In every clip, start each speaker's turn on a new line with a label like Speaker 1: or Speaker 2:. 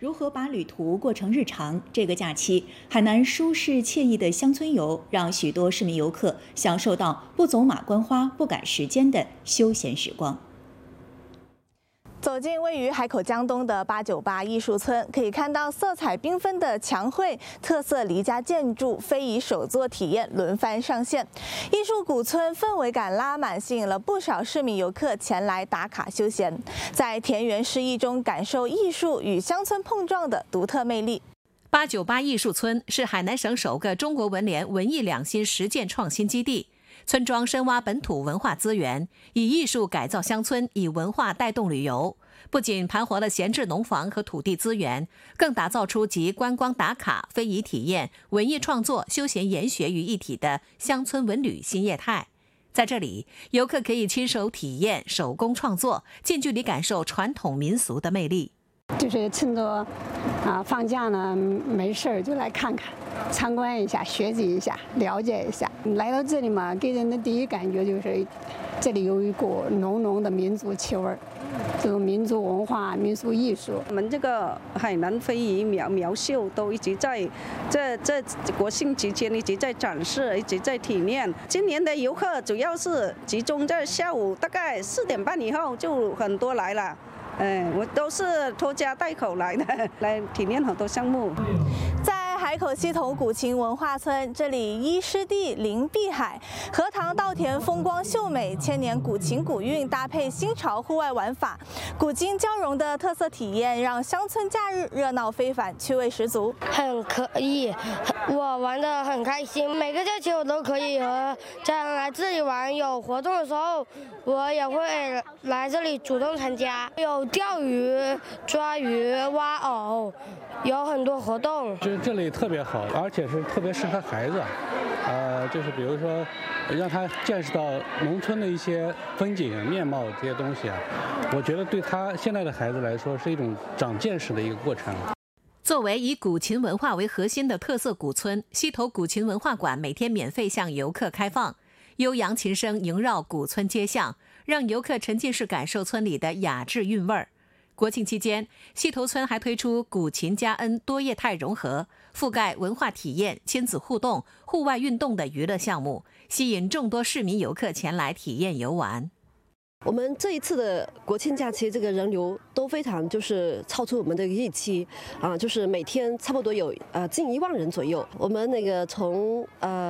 Speaker 1: 如何把旅途过成日常？这个假期，海南舒适惬意的乡村游，让许多市民游客享受到不走马观花、不赶时间的休闲时光。
Speaker 2: 走进位于海口江东的898艺术村，可以看到色彩缤纷的墙绘、特色离家建筑、非遗手作体验轮番上线。艺术古村氛围感拉满，吸引了不少市民游客前来打卡休闲，在田园诗意中感受艺术与乡村碰撞的独特魅力。
Speaker 3: 898艺术村是海南省首个中国文联文艺两新实践创新基地。村庄深挖本土文化资源，以艺术改造乡村，以文化带动旅游。不仅盘活了闲置农房和土地资源，更打造出集观光打卡、非遗体验、文艺创作、休闲研学于一体的乡村文旅新业态。在这里，游客可以亲手体验手工创作，近距离感受传统民俗的魅力。
Speaker 4: 就是趁着放假呢，没事儿就来看看，参观一下，学习一下，了解一下。来到这里嘛，给人的第一感觉就是这里有一股浓浓的民族气味儿，这种民族文化、民俗艺术。
Speaker 5: 我们这个海南非遗苗绣都一直在这国庆期间一直在展示，一直在体验。今年的游客主要是集中在下午大概4点半以后就很多来了。我都是拖家带口来的，来体验很多项目。
Speaker 2: 在海口西头古琴文化村，这里依湿地临碧海，荷塘稻田风光秀美，千年古琴古韵搭配新潮户外玩法，古今交融的特色体验让乡村假日热闹非凡，趣味十足。
Speaker 6: 很可以，我玩得很开心，每个假期我都可以和家人来这里玩，有活动的时候我也会来这里主动参加，有钓鱼、抓鱼、挖藕，有很多活动。
Speaker 7: 就是这里特别好，而且是特别适合孩子，就是比如说让他见识到农村的一些风景面貌这些东西啊，我觉得对他现在的孩子来说是一种长见识的一个过程。
Speaker 3: 作为以古琴文化为核心的特色古村，西头古琴文化馆每天免费向游客开放，悠扬琴声萦绕古村街巷，让游客沉浸式感受村里的雅致韵味儿。国庆期间，西头村还推出古琴嘉恩多业态融合，覆盖文化体验、亲子互动、户外运动的娱乐项目，吸引众多市民游客前来体验游玩。
Speaker 8: 我们这一次的国庆假期，这个人流都非常超出我们的预期就是每天差不多有近1万人左右。我们那个从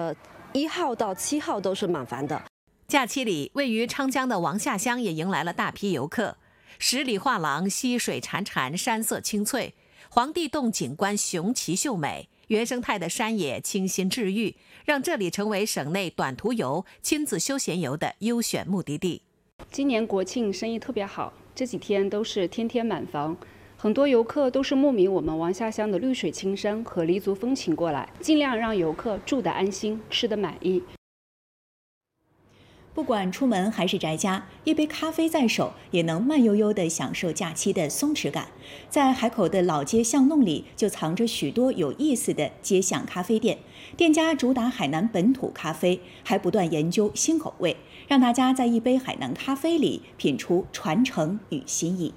Speaker 8: 1号到7号都是满帆的。
Speaker 3: 假期里，位于昌江的王下乡也迎来了大批游客。10里画廊溪水潺潺，山色清翠；皇帝洞景观雄奇秀美，原生态的山野清新治愈，让这里成为省内短途游、亲子休闲游的优选目的地。
Speaker 9: 今年国庆生意特别好，这几天都是天天满房，很多游客都是慕名我们王下乡的绿水青山和黎族风情过来，尽量让游客住得安心，吃得满意。
Speaker 1: 不管出门还是宅家，一杯咖啡在手，也能慢悠悠地享受假期的松弛感。在海口的老街巷弄里，就藏着许多有意思的街巷咖啡店，店家主打海南本土咖啡，还不断研究新口味，让大家在一杯海南咖啡里品出传承与新意。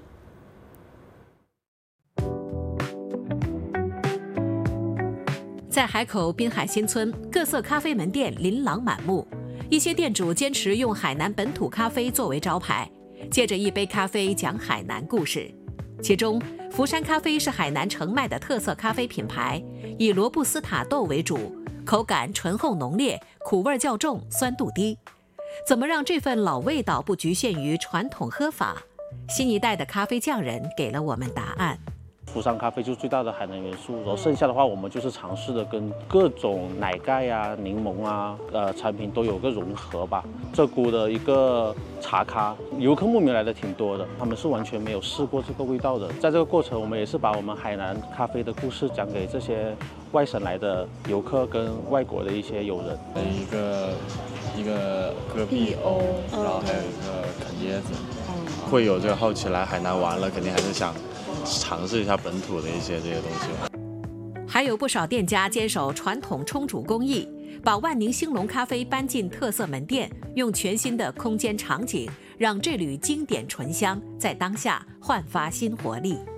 Speaker 3: 在海口滨海新村，各色咖啡门店琳琅满目。一些店主坚持用海南本土咖啡作为招牌，借着一杯咖啡讲海南故事。其中，福山咖啡是海南澄迈的特色咖啡品牌，以罗布斯塔豆为主，口感醇厚浓烈，苦味较重，酸度低。怎么让这份老味道不局限于传统喝法？新一代的咖啡匠人给了我们答案。
Speaker 10: 福山咖啡就是最大的海南元素，然后剩下的话，我们就是尝试的跟各种奶盖啊、柠檬啊、产品都有个融合吧。这股的一个茶咖，游客慕名来的挺多的，他们是完全没有试过这个味道的。在这个过程，我们也是把我们海南咖啡的故事讲给这些外省来的游客跟外国的一些友人。
Speaker 11: 一个戈壁欧，然后还有一个啃椰子，会有这个好奇来海南玩了，肯定还是想尝试一下本土的一些这些东西。
Speaker 3: 还有不少店家坚守传统冲煮工艺，把万宁兴隆咖啡搬进特色门店，用全新的空间场景，让这缕经典醇香在当下焕发新活力。